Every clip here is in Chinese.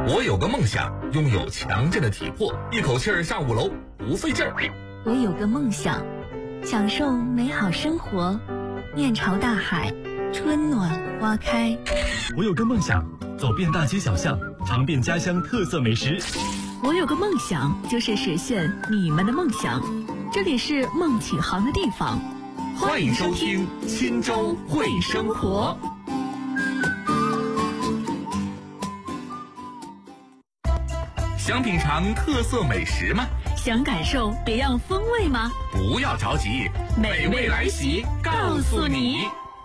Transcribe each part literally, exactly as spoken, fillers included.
我有个梦想，拥有强健的体魄，一口气儿上五楼不费劲儿。 我有个梦想，享受美好生活，面朝大海，春暖花开。 我有个梦想，走遍大街小巷，尝遍家乡特色美食。 我有个梦想，就是实现你们的梦想。这里是梦启航的地方， 欢迎收听钦州会生活。想品尝特色美食吗？ 想感受别样风味吗？ 不要着急，美味来袭告诉你。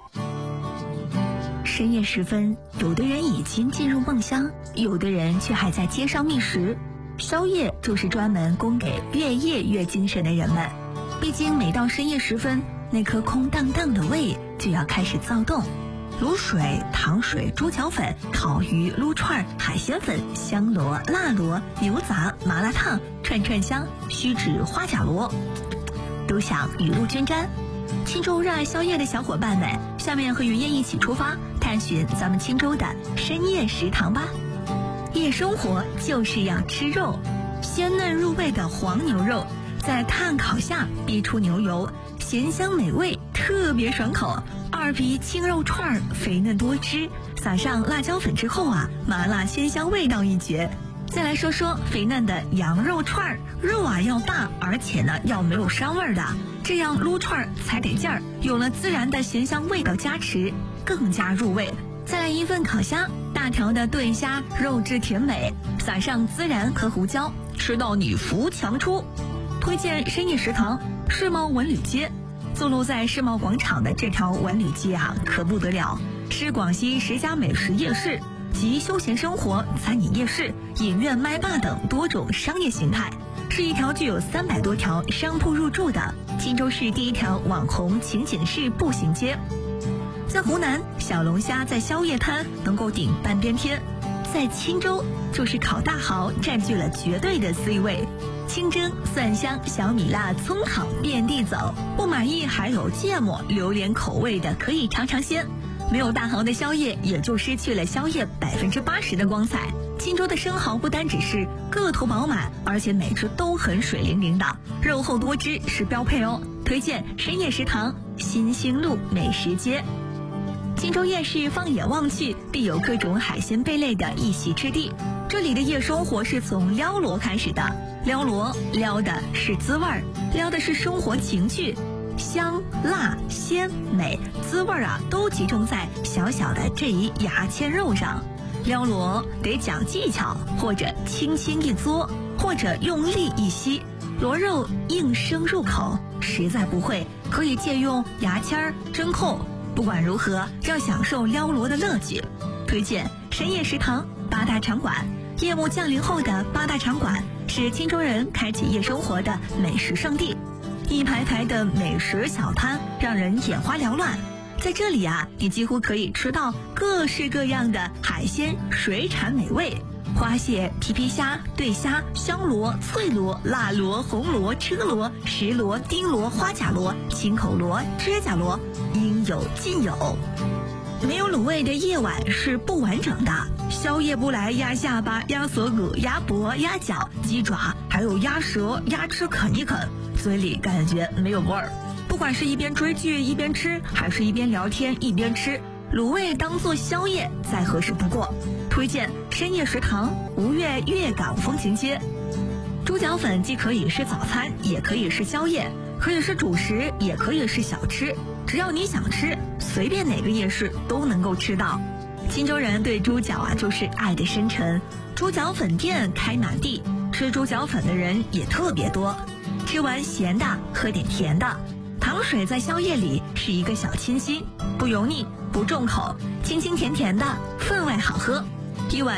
深夜时分，有的人已经进入梦乡，有的人却还在街上觅食。宵夜就是专门供给越夜越精神的人们。毕竟每到深夜时分，那颗空荡荡的胃就要开始躁动。卤水、糖水、猪脚粉、烤鱼、撸串、海鲜粉、香螺、辣螺、牛杂、麻辣烫、串串香、须知、花甲螺，都想雨露均沾。钦州热爱宵夜的小伙伴们，下面和云燕一起出发，探寻咱们钦州的深夜食堂吧。夜生活就是要吃肉，鲜嫩入味的黄牛肉，在炭烤下逼出牛油，咸香美味，特别爽口。二皮青肉串儿肥嫩多汁，撒上辣椒粉之后啊，麻辣鲜香味道一绝。再来说说肥嫩的羊肉串儿，肉啊要大，而且呢要没有膻味的，这样撸串儿才得劲儿，有了自然的咸香味道加持，更加入味。再来一份烤虾，大条的炖虾，肉质甜美，撒上孜然和胡椒，吃到你扶墙出。推荐深夜食堂世贸文旅街。坐落在世贸广场的这条文旅街啊，可不得了，是广西十佳美食夜市及休闲生活、餐饮夜市、影院、麦霸等多种商业形态，是一条具有三百多条商铺入驻的钦州市第一条网红情景式步行街。在湖南，小龙虾在宵夜摊能够顶半边天，在钦州就是烤大蚝占据了绝对的 C 位。清蒸、蒜香、小米辣、葱烤遍地走，不满意还有芥末、榴莲口味的可以尝尝鲜。没有大蚝的宵夜，也就失去了宵夜百分之八十的光彩。钦州的生蚝不单只是个头饱满，而且每只都很水灵灵的，肉厚多汁是标配哦。推荐深夜食堂新兴路美食街。钦州夜市放眼望去，必有各种海鲜贝类的一席之地。这里的夜生活是从撩螺开始的，撩螺撩的是滋味儿，撩的是生活情趣，香辣鲜美滋味儿啊，都集中在小小的这一牙签肉上。撩螺得讲技巧，或者轻轻一嘬，或者用力一吸，螺肉应声入口，实在不会可以借用牙签儿、针扣。不管如何，要享受撩螺的乐趣。推荐深夜食堂八大场馆。夜幕降临后的八大场馆是钦州人开启夜生活的美食圣地，一排排的美食小摊让人眼花缭乱。在这里啊，你几乎可以吃到各式各样的海鲜水产美味，花蟹、皮皮虾、对虾、香螺、脆螺、辣螺、红螺、车螺、石螺、丁螺、花甲螺、青口螺、指甲螺，应有尽有。没有卤味的夜晚是不完整的，宵夜不来鸭下巴、鸭锁骨、鸭脖、鸭脚、鸡爪，还有鸭舌、鸭翅啃一啃，嘴里感觉没有味儿。不管是一边追剧一边吃，还是一边聊天一边吃，卤味当做宵夜再合适不过。推荐深夜食堂吴越粤港风情街。猪脚粉既可以是早餐，也可以是宵夜，可以是主食，也可以是小吃，只要你想吃，随便哪个夜市都能够吃到。钦州人对猪脚啊就是爱的深沉，猪脚粉店开满地，吃猪脚粉的人也特别多。吃完咸的，喝点甜的，糖水在宵夜里是一个小清新，不油腻，不重口，清清甜甜的，分外好喝。一碗